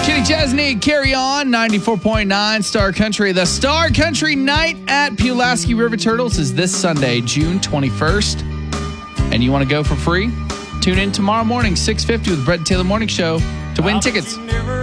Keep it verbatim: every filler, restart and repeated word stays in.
Kenny Chesney, Carry On, ninety-four point nine Star Country. The Star Country Night at Pulaski River Turtles is this Sunday, June twenty-first. And you want to go for free? Tune in tomorrow morning, six fifty with Brett and Taylor Morning Show to win tickets.